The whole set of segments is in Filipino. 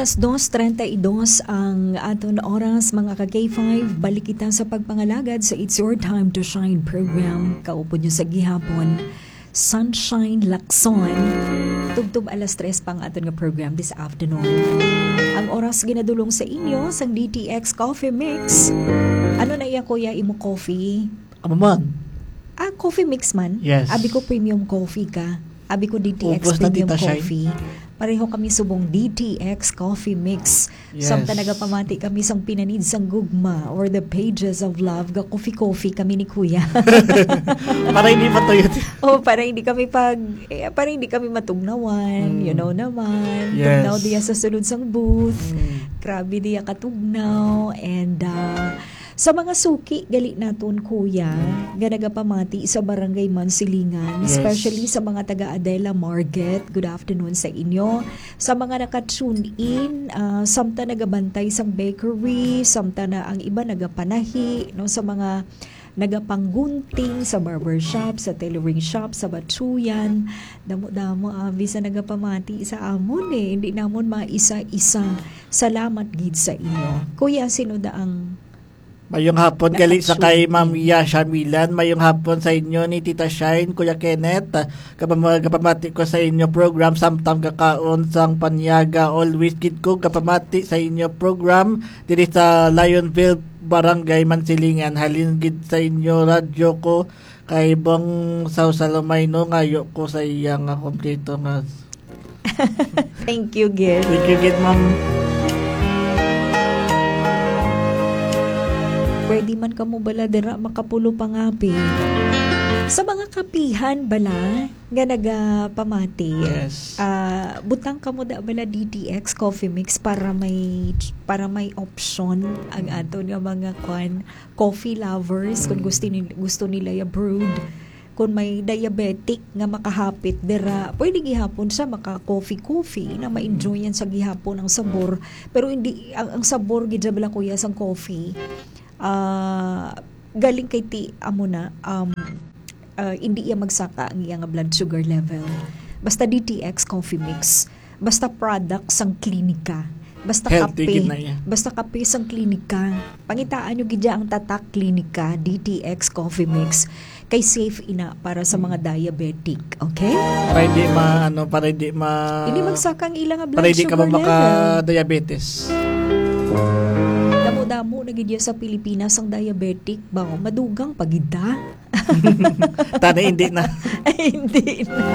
2:32 ang aton oras mga ka-K5. Balik kita sa pagpangalagad sa It's Your Time to Shine program. Kaupo nyo sa gihapon. Sunshine Lacson. Tugtog 3:00 pang aton nga program this afternoon. Ang oras ginadulong sa inyo sang DTX Coffee Mix. Ano na iya kuya imo coffee? Man. Coffee mix man? Yes. Abi ko premium coffee ka. Abi ko DTX Upos na premium Tita coffee. Pareho kami subong DTX Coffee Mix. Yes. Samta nagapamati kami sang pinanid sang gugma or the pages of love. Ga coffee kami ni kuya. Para hindi matuyot. Para hindi kami para hindi kami matugnawan. You know naman. Yes. Tugnaw diya sa sulod sang booth. Grabe diya katugnaw. And sa mga suki, gali naton kuya, nga nagapamati sa Barangay Mansilingan, Yes. especially sa mga taga Adela Market. Good afternoon sa inyo. Sa mga naka-tune in, samta nagabantay sang bakery, samta na ang iba nagapanahi, no, sa mga nagapanggunting sa barbershop, sa tailoring shop, sa batuyan. Damo-damo, bisa nagapamati sa amon Hindi namon maisa-isa. Salamat gid sa inyo. Kuya, sino da ang Mayong hapon gali sa kay Ma'am Yasha Milan, mayong hapon sa inyo ni Tita Shine, Kuya Kenneth. Kapamati ko sa inyo program samtam kakaon sang panyaga, always kid ko kapamati sa inyo program diri sa Lionville Barangay Mansilingan. Halin gid sa inyo radyo ko kay Bong Sausalomay no ngayo ko sa iyang kompleto nga. Thank you, Gil. Thank you gid Ma'am. Pwede man ka mo bala dira makapulo pangapi. Sa mga kapihan bala nga nagapamati. Yes. Butang ka mo da bala DTX Coffee Mix para may option ang aton nga mga coffee lovers kung gusto nila ya brewed. Kung may diabetic nga makahapit dira, pwede gihapon sa maka coffee na ma-enjoy yan sa gihapon ang sabor. Pero hindi ang sabor gid bala kuya sang coffee. Galing kay ti amo na hindi iya magsaka ang iyang blood sugar level. Basta DTX Coffee Mix, basta product sang klinika, basta healthy kape, basta kape sang klinika. Pangitaan nyo gidya ang tatak klinika DTX Coffee Mix kay safe ina para sa mga diabetic, okay? Para hindi magsaka ang ilang blood para hindi sugar ka level. maka-diabetes. Damo-damo na gidya sa Pilipinas ang diabetic ba? Madugang pagida. Tana hindi na. Hindi na.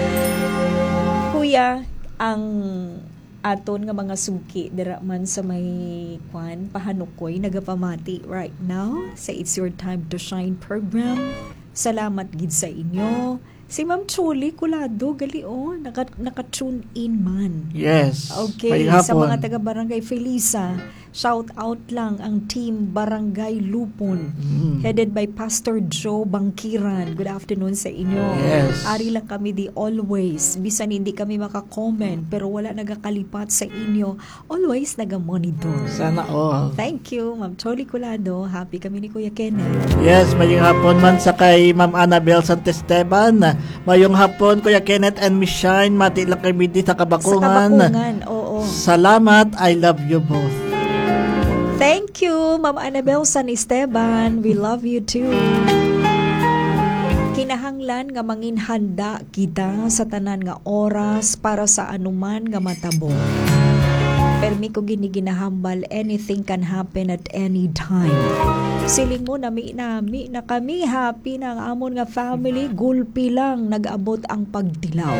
Kuya, ang aton nga mga suki dira man sa may pahanukoy nagapamati right now sa It's Your Time to Shine program. Salamat gid sa inyo. Si Ma'am Chuli Kulado gali naka-tune in man. Yes. Okay, sa mga taga Barangay Felisa, shout out lang ang team Barangay Lupon, headed by Pastor Joe Bangkiran. Good afternoon sa inyo. Yes. Ari lang kami di always, bisan hindi kami maka-comment pero wala nagakalipat sa inyo, always naga-monitor. Sana all. Thank you, Ma'am Choli Kulado. Happy kami ni Kuya Kenneth. Yes, mayong hapon man sa kay Ma'am Annabel Santesteban. Mayong hapon Kuya Kenneth and Miss Shine, mati lang kami di sa Kabakungan. Sa Kabakungan, oo. Salamat, I love you both. Thank you, Ma'am Annabel San Esteban. We love you too. Kinahanglan nga mangin handa kita sa tanan nga oras para sa anuman nga matabo. Permi ko giniginahambal, anything can happen at any time. Siling mo nami na kami happy na ang amon nga family, gulpi lang nag-abot ang pagdilaw.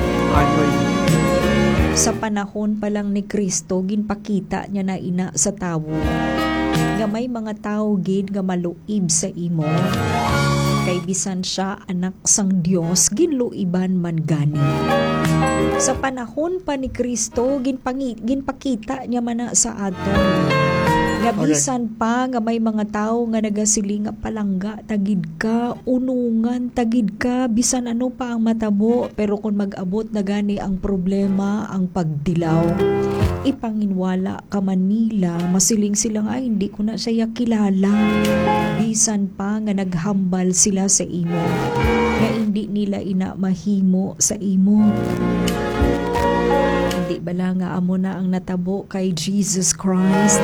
Sa panahon pa lang ni Kristo, ginpakita niya na ina sa tawo. Nga may mga tao gid nga maluib sa imo. Kay bisan siya anak sang Dios, ginluiban man gani. Sa panahon pa ni Kristo, ginpakita niya man na sa aton. Nga bisan pa nga may mga tao nga nagasiling nga palangga, tagid ka, unungan, tagid ka, bisan ano pa ang matabo, pero kung mag-abot na gani ang problema, ang pagdilaw, ipanginwala ka Manila, masiling sila nga hindi ko na siya kilala. Bisan pa nga naghambal sila sa imo, nga hindi nila ina mahimo sa imo. Di bala nga amo na ang natabo kay Jesus Christ.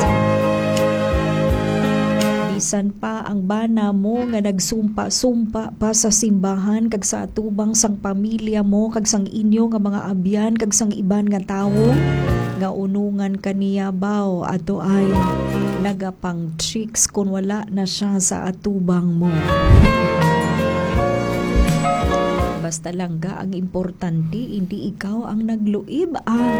Bisan pa ang bana mo nga nagsumpa-sumpa pa sa simbahan kag sa atubang sang pamilya mo kag sang inyo nga mga abyan kag sang iban nga tawo nga unungan kaniya baw ato ay nagapang chicks kung wala na siya sa atubang mo. Basta lang ga ang importante hindi ikaw ang nagluib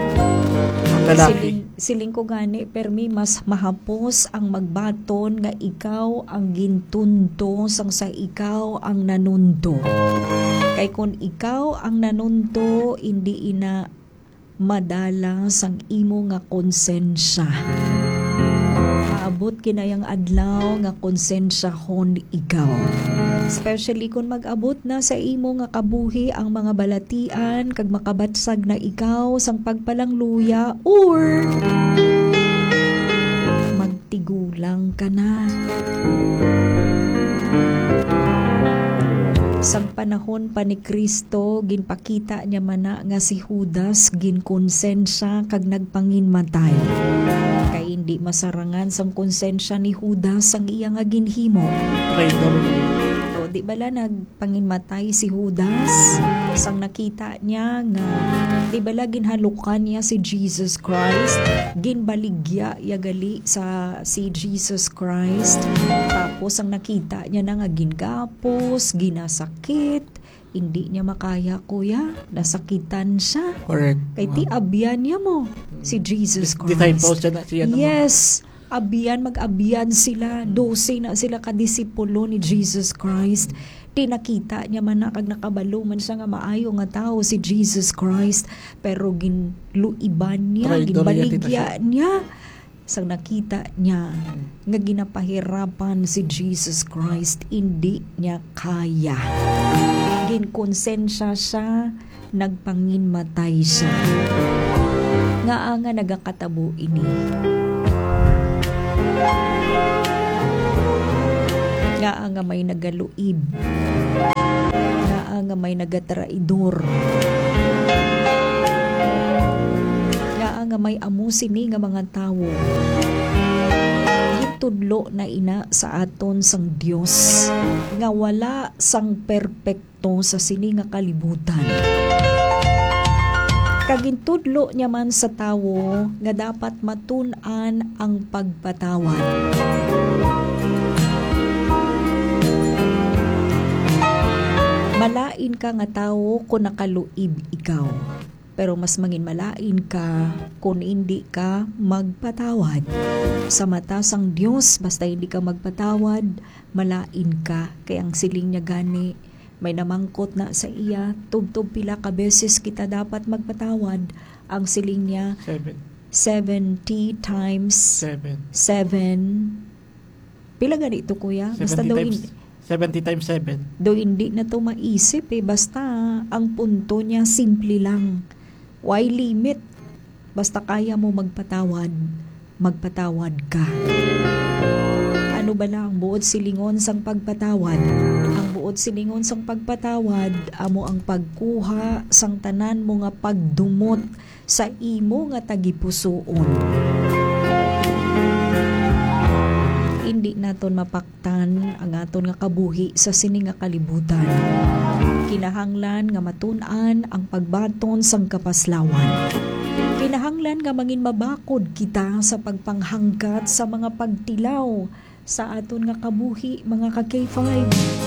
siling ko gani permi mas mahapos ang magbaton nga ikaw ang gintunto sang sa ikaw ang nanunto. Kay kung ikaw ang nanunto hindi ina madala sang imo nga konsensya. Maabot kinayang adlaw nga konsensyahon ikaw. Especially kung mag-abot na sa imo nga kabuhi ang mga balatian kag makabatsag na ikaw sang pagpalangluya or magtigulang ka na. Sang panahon pa ni Kristo, ginpakita niya mana nga si Judas ginkonsensya kag nagpanginmatay. Kay hindi masarangan sang konsensya ni Judas ang iya nga ginhimo. Traitor. O di bala nagpanginmatay si Judas sang nakita niya nga di bala ginhalukan niya si Jesus Christ, ginbaligya yagali sa si Jesus Christ. Tapos ang nakita niya na nga gingapos, ginasakit, hindi niya makaya kuya, nasakitan siya. Correct. Kay ti abyan niya mo si Jesus Christ. Disciples siya na. Yes, mag-abiyan sila. 12 na sila kadisipulo ni Jesus Christ. Tinakita niya man na kag nakabalo man siya nga maayo nga tao si Jesus Christ. Pero ginluiban niya, ginbaligya niya. Sang nakita niya nga ginapahirapan si Jesus Christ, hindi niya kaya. Ginkonsensya siya, nagpanginmatay siya. Nga nagakatabo ini. Nga may nagaluib. Nga may nagatraidor. Nga may amusini nga mga tawo. Gitudlo na ina sa aton sang Dios nga wala sang perpekto sa sini nga kalibutan. Kagintudlo niya man sa tawo nga dapat matun-an ang pagpatawad. Malain ka nga tawo kung nakaluib ikaw. Pero mas mangin malain ka kung hindi ka magpatawad. Sa mata sang Diyos, basta hindi ka magpatawad, malain ka. Kaya ang siling niya gani, may namangkot na sa iya, tubtob pila ka beses kita dapat magpatawad. Ang siling niya, 70 times 7. Pila ganito kuya? Basta daw 70 times 7. Do hindi na to maisip basta ang punto niya simple lang. Why limit? Basta kaya mo magpatawad, magpatawad ka. Ano ba lang buod silingon sang pagpatawad? Ang buod silingon sang pagpatawad amo ang pagkuha sang tanan mo nga pagdumot sa imo nga tagipusoon. Hindi naton mapaktan ang aton nga kabuhi sa sini nga kalibutan. Kinahanglan nga matun-an ang pagbaton sang kapaslawan. Kinahanglan nga mangin mabakod kita sa pagpanghangkat sa mga pagtilaw sa aton nga kabuhi mga ka K5.